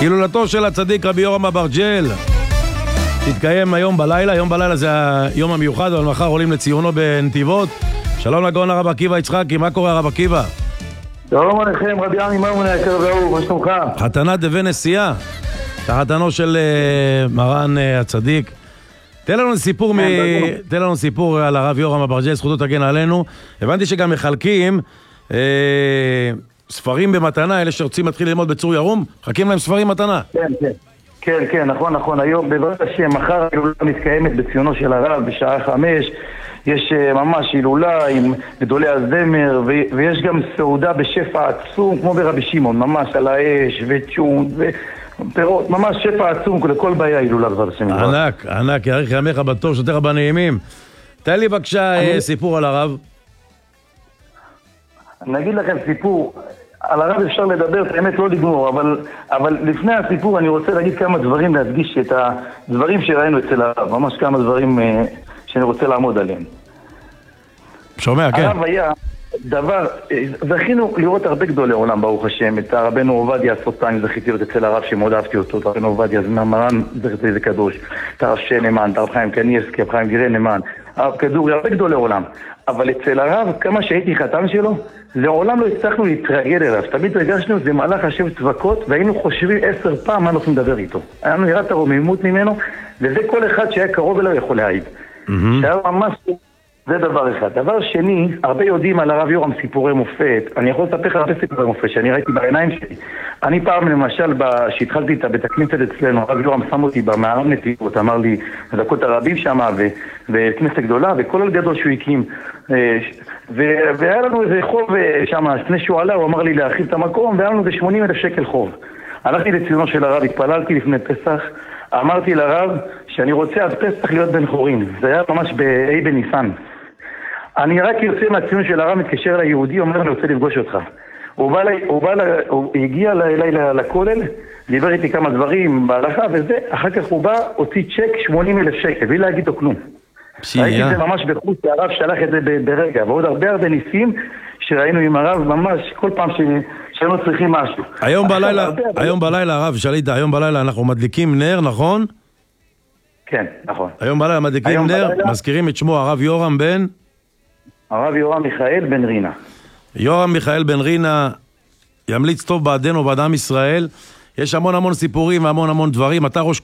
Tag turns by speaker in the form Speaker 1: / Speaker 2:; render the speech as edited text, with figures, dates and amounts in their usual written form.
Speaker 1: הילולתו של הצדיק רבי יורם אברג'ל תתקיים היום בלילה. היום בלילה זה היום המיוחד, אבל מחר עולים לציונו בנתיבות. שלום לגאון הרב עקיבא יצחקי, מה קורה הרב עקיבא?
Speaker 2: שלום עליכם, רבי עמי מרמון היקר והאהוב, מה שלומך?
Speaker 1: חתנת דבי נשיאה, חתנו של מרן הצדיק. תן לנו סיפור על הרב יורם אברג'ל, זכותו תגן עלינו. הבנתי שגם מחלקים ספרים במתנה, אלה שרוצים להתחיל ללמוד בצור ירום, מחלקים להם ספרים מתנה.
Speaker 2: כן, נכון. היום בעזרת השם, מחר ההילולה מתקיימת בציונו של הרב בשעה 5. יש ממש הילולה עם גדולי הזמר, ויש גם סעודה בשפע עצום, כמו ברבי שמעון, ממש על האש וצ'ון ופירות, ממש שפע עצום לכל באי ההילולה בעזרת השם.
Speaker 1: ענק, יאריך ימיך בטוב, שותיך בנעימים. תן לי בבקשה סיפור על הרב.
Speaker 2: אני אגיד לכם סיפור. על הרב אפשר לדבר, באמת לא לגמור, אבל לפני הסיפור אני רוצה להגיד כמה דברים, להדגיש את הדברים שראינו אצל הרב, ממש כמה דברים שאני רוצה לעמוד עליהם.
Speaker 1: שומע, כן.
Speaker 2: הרב היה דבר, זכינו לראות הרבה גדולי עולם, ברוך השם, את הרבנו עובדיה הסוטן, זכיתי להיות אצל הרב שמאוד אהבתי אותו, את הרבנו עובדיה, מרן זכיתי זה קדוש, את הרב שנמן, את הרב חיים קניאסקי, הרב חיים גירי נמן, הרב כדורי, הרבה גדולי עולם. אבל אצל הרב, כמה שהייתי חתן שלו, לעולם לא הצלחנו להתרגל אליו. תמיד הרגשנו, זה מלאך השם צבקות, והיינו חושבים 10 פעם מה אנחנו נדבר איתו. היה לנו יראת הרוממות ממנו, וזה כל אחד שהיה קרוב אליו יכול להעיד. שהיה ממש, זה דבר אחד. דבר שני, הרבה יודעים על הרב יורם סיפורי מופת. אני יכול לספר לך הרבה סיפורי מופת שאני ראיתי בעיניים שלי. אני פעם למשל, שהתחלתי את בית הכנסת אצלנו, הרב יורם שם אותי במערב נתיבות, אמר לי, דקות הרבים שם, וכנסת גדולה, וכל הגדול שהוא הקים. והיה לנו איזה חוב שם, לפני שהוא עלה, הוא אמר לי להרחיב את המקום, והיה לנו איזה 80,000 שקל חוב. הלכתי לציונו של הרב, התפללתי לפני פסח, אמרתי לרב שאני רוצה עד פסח להיות בן חורין. זה היה ממש באי בניסן. אני רק יוצא מהציון של הרב, מתקשר ליהודי, אומר אני רוצה לפגוש אותך. הוא הגיע אליי לכולל, דיבר איתי כמה דברים בהלכה וזה, אחר כך הוא בא, הוציא צ'ק 80,000 שקל, בלי להגיד לו כלום. ראיתי את זה ממש בחוץ, הרב שלח את זה ברגע, ועוד הרבה ניסים שראינו עם הרב ממש כל פעם שהיינו צריכים משהו.
Speaker 1: היום בלילה, הרב, שליטה, היום בלילה אנחנו מדליקים נר, נכון?
Speaker 2: כן, נכון.
Speaker 1: היום בלילה מדליקים נר, מזכירים את שמו הרב יורם בן?
Speaker 2: הרב יורם מיכאל בן רינה.
Speaker 1: יורם מיכאל בן רינה ימליץ טוב בעדנו ובעד עם ישראל. יש המון סיפורים והמון דברים. אתה ראש